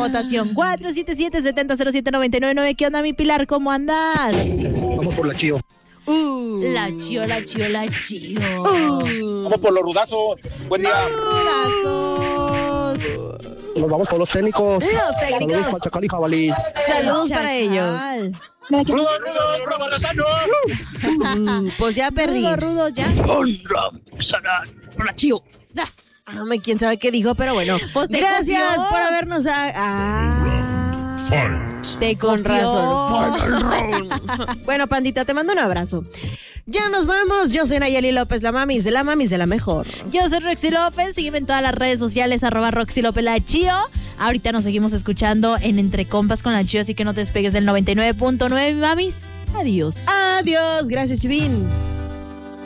votación. 477-7007-999. ¿Qué onda, mi Pilar? ¿Cómo andas? Vamos por la Chío. La Chío. Vamos por los rudazos. Buen día. Rudazos. Nos vamos por los técnicos. Los técnicos. Saludos para Chacal y Jabalí. Saludos para ellos. Rudo, prueba la sano. Pues ya perdí. Rudo, ya. Honra, sana, por la Chío. Quién sabe qué dijo, pero bueno. Pues te gracias copió. por habernos. Te Con copió. razón. Bueno, pandita, te mando un abrazo. Ya nos vamos. Yo soy Nayeli López, la mamis de la mejor. Yo soy Roxy López, sígueme en todas las redes sociales, @Roxy López la Chío. Ahorita nos seguimos escuchando en Entre Compas con la Chío, así que no te despegues del 99.9, mamis. Adiós. Adiós, gracias, Chivín.